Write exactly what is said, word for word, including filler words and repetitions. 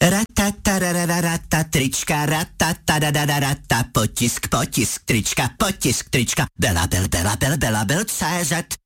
Ratatarararata, trička, ratatarararata, potisk, potisk, trička, potisk, trička, Bela, bel, bela, bel, bela, bel, C Z.